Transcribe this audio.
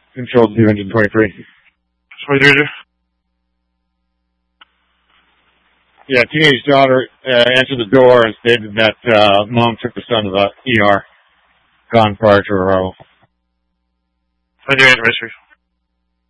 Control 223. 23. Yeah, teenage daughter answered the door and stated that mom took the son to the ER, gone prior to arrival. 23 anniversary.